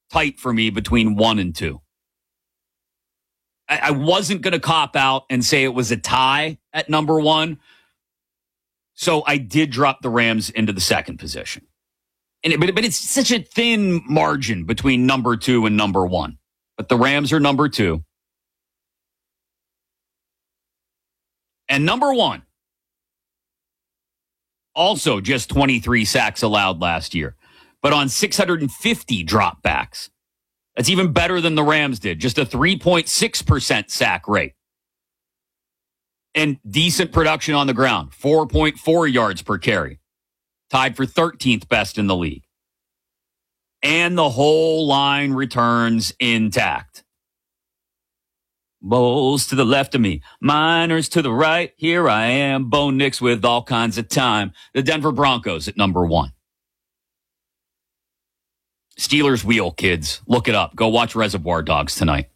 tight for me between 1 and 2. I wasn't going to cop out and say it was a tie at number 1. So I did drop the Rams into the second position. But it's such a thin margin between number 2 and number 1. But the Rams are number 2. And number 1, also just 23 sacks allowed last year, but on 650 dropbacks. That's even better than the Rams did. Just a 3.6% sack rate. And decent production on the ground. 4.4 yards per carry. Tied for 13th best in the league. And the whole line returns intact. Bowls to the left of me. Miners to the right. Here I am. Bo Nix with all kinds of time. The Denver Broncos at number 1. Steelers wheel, kids. Look it up. Go watch Reservoir Dogs tonight.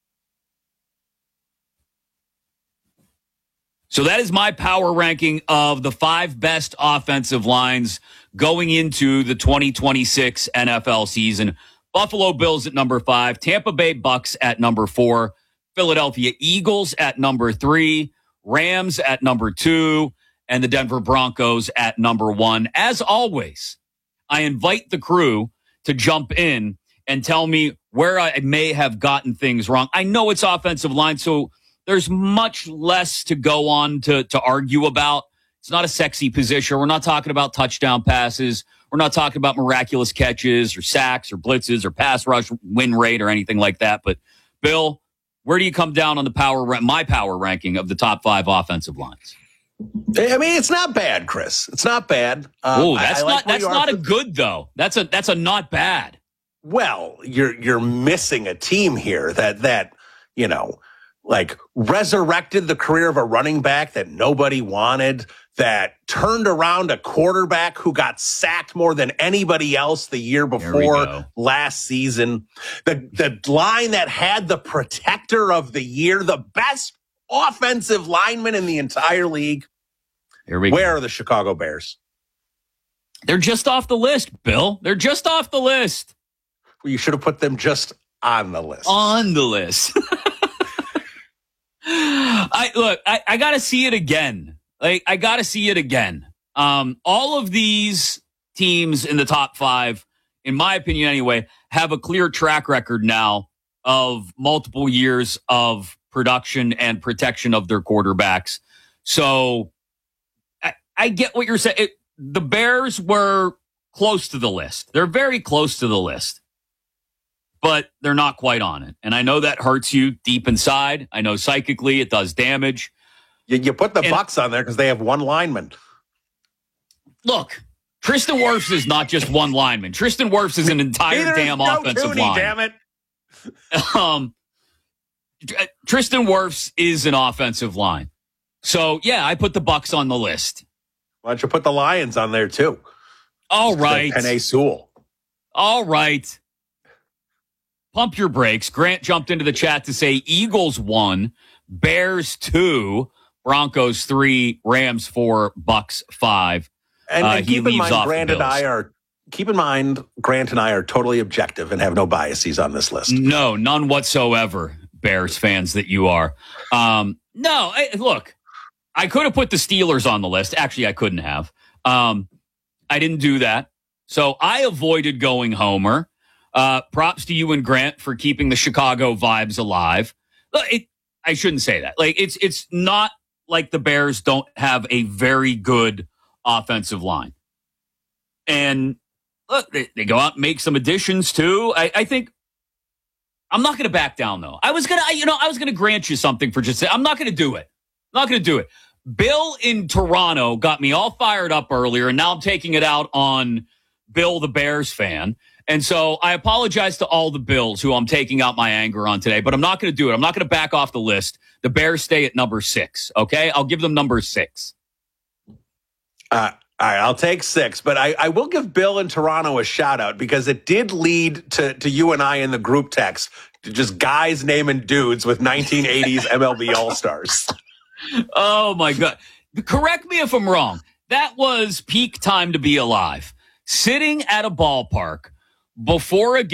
So that is my power ranking of the 5 best offensive lines going into the 2026 NFL season. Buffalo Bills at number 5, Tampa Bay Bucks at number 4, Philadelphia Eagles at number 3, Rams at number 2, and the Denver Broncos at number 1. As always, I invite the crew to jump in and tell me where I may have gotten things wrong. I know it's offensive line, so there's much less to go on to argue about. It's not a sexy position. We're not talking about touchdown passes. We're not talking about miraculous catches or sacks or blitzes or pass rush win rate or anything like that. But, Bill, where do you come down on my power ranking of the top 5 offensive lines? I mean, it's not bad, Chris. It's not bad. That's not a good though. That's a not bad. Well, you're missing a team here that like resurrected the career of a running back that nobody wanted, that turned around a quarterback who got sacked more than anybody else the year before last season. The line that had the protector of the year, the best offensive lineman in the entire league. Where are the Chicago Bears? They're just off the list, Bill. They're just off the list. Well, you should have put them just on the list. On the list. I got to see it again. I got to see it again. All of these teams in the top 5, in my opinion anyway, have a clear track record now of multiple years of production and protection of their quarterbacks. So I get what you're saying. The Bears were close to the list. They're very close to the list, but they're not quite on it. And I know that hurts you deep inside. I know psychically it does damage. You put the Bucks on there because they have one lineman. Look, Tristan Wirfs is not just one lineman. Tristan Wirfs is an entire damn offensive line. Damn it. Tristan Wirfs is an offensive line. So, yeah, I put the Bucks on the list. Why don't you put the Lions on there, too? All right. Penei Sewell. All right. Pump your brakes. Grant jumped into the chat to say Eagles 1, Bears 2, Broncos 3, Rams 4, Bucks 5. And keep in mind, Grant and I are totally objective and have no biases on this list. No, none whatsoever, Bears fans that you are. Look, I could have put the Steelers on the list. Actually, I couldn't have. I didn't do that. So I avoided going homer. Props to you and Grant for keeping the Chicago vibes alive. I shouldn't say that. It's not like the Bears don't have a very good offensive line. And look, they go out and make some additions too. I think I'm not going to back down though. I was going to grant you something for just saying, I'm not going to do it. Bill in Toronto got me all fired up earlier, and now I'm taking it out on Bill, the Bears fan. And so I apologize to all the Bills who I'm taking out my anger on today, but I'm not going to do it. I'm not going to back off the list. The Bears stay at number 6, okay? I'll give them number 6. All right, I'll take 6, but I will give Bill in Toronto a shout out because it did lead to you and I in the group text to just guys naming dudes with 1980s MLB All-Stars. Oh, my God. Correct me if I'm wrong. That was peak time to be alive. Sitting at a ballpark before a